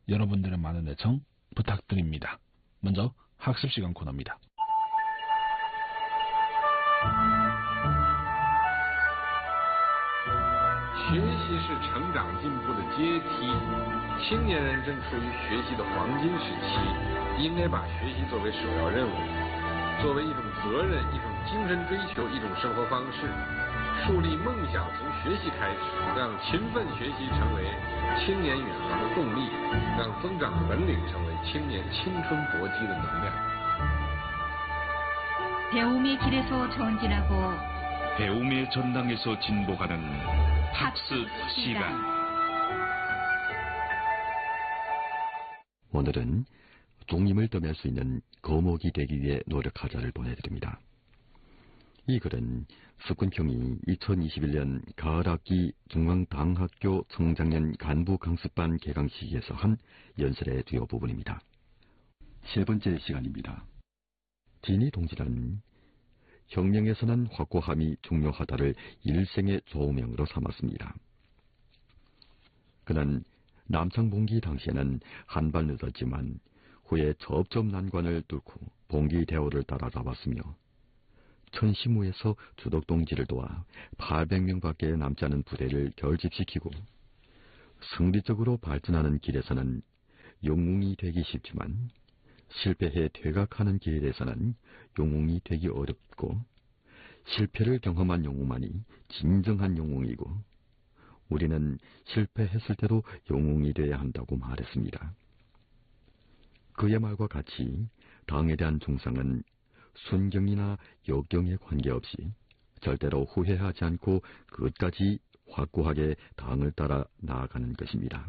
여러분들의 많은 애청 부탁드립니다. 먼저 학습시간 코너입니다. 学习是成长进步的阶梯，青年人正处于学习的黄金时期，应该把学习作为首要任务，作为一种责任、一种精神追求、一种生活方式。树立梦想从学习开始，让勤奋学习成为青年远航的动力，让增长本领成为青年青春搏击的能量。 배움의 길에서 전진하고 배움의 전당에서 진보하는 학습 시간. 오늘은 독립을 떠날 수 있는 거목이 되기 위해 노력하자를 보내드립니다. 이 글은 석군평이 2021년 가을학기 중앙당학교 청장년 간부 강습반 개강 시기에서 한 연설의 주요 부분입니다. 세 번째 시간입니다. 디니 동지는 혁명에서 난 확고함이 중요하다를 일생의 조명으로 삼았습니다. 그는 남창봉기 당시에는 한 발 늦었지만 후에 접점 난관을 뚫고 봉기 대오를 따라잡았으며 천시무에서 주덕동지를 도와 800명밖에 남지 않은 부대를 결집시키고 승리적으로 발전하는 길에서는 영웅이 되기 쉽지만 실패해 퇴각하는 길에서는 영웅이 되기 어렵고 실패를 경험한 영웅만이 진정한 영웅이고 우리는 실패했을 때도 영웅이 되어야 한다고 말했습니다. 그의 말과 같이 당에 대한 충성은 순경이나 역경에 관계없이 절대로 후회하지 않고 끝까지 확고하게 당을 따라 나아가는 것입니다.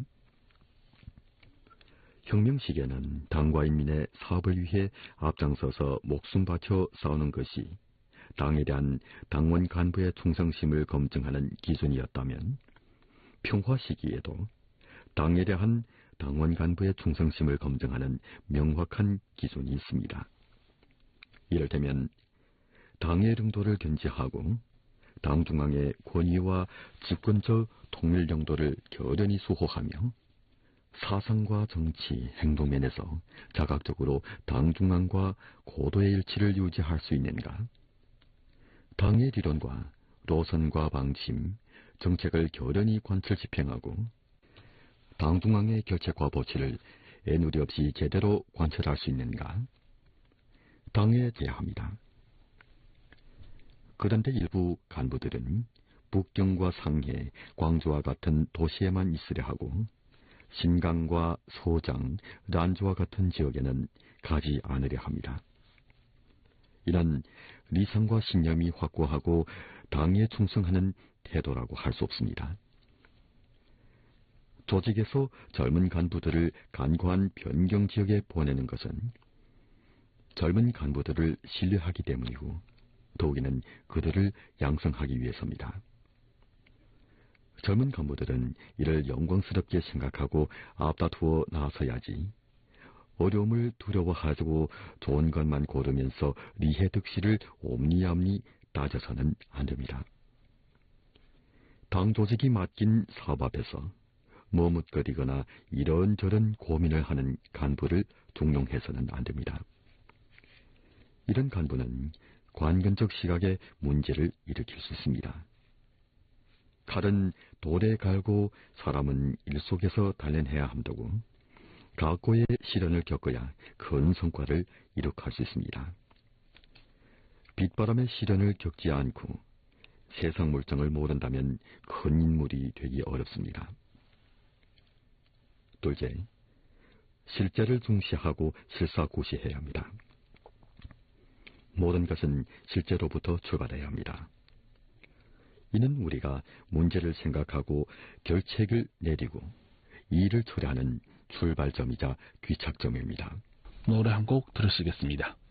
혁명 시기에는 당과 인민의 사업을 위해 앞장서서 목숨 바쳐 싸우는 것이 당에 대한 당원 간부의 충성심을 검증하는 기준이었다면 평화 시기에도 당에 대한 당원 간부의 충성심을 검증하는 명확한 기준이 있습니다. 이를테면 당의 능도를 견지하고 당 중앙의 권위와 집권적 통일 정도를 결연히 수호하며 사상과 정치, 행동면에서 자각적으로 당 중앙과 고도의 일치를 유지할 수 있는가? 당의理論과 노선과 방침, 정책을 결연히 관철 집행하고 당 중앙의 결책과 보치를 애누리 없이 제대로 관철할 수 있는가? 당에 대합니다. 그런데 일부 간부들은 북경과 상해, 광주와 같은 도시에만 있으려 하고 신강과 소장, 란주와 같은 지역에는 가지 않으려 합니다. 이는 리상과 신념이 확고하고 당에 충성하는 태도라고 할 수 없습니다. 조직에서 젊은 간부들을 간과한 변경 지역에 보내는 것은 젊은 간부들을 신뢰하기 때문이고 더욱이는 그들을 양성하기 위해서입니다. 젊은 간부들은 이를 영광스럽게 생각하고 앞다투어 나서야지 어려움을 두려워하고 좋은 것만 고르면서 리해득실을 옴니암니 따져서는 안 됩니다. 당 조직이 맡긴 사업 앞에서 머뭇거리거나 이런저런 고민을 하는 간부를 중용해서는 안 됩니다. 이런 간부는 관건적 시각에 문제를 일으킬 수 있습니다. 칼은 돌에 갈고 사람은 일 속에서 단련해야 한다고 각고의 시련을 겪어야 큰 성과를 이룩할 수 있습니다. 빛바람의 시련을 겪지 않고 세상 물정을 모른다면 큰 인물이 되기 어렵습니다. 둘째, 실제를 중시하고 실사구시해야 합니다. 모든 것은 실제로부터 출발해야 합니다. 이는 우리가 문제를 생각하고 결책을 내리고 일을 처리하는 출발점이자 귀착점입니다. 노래 한 곡 들으시겠습니다.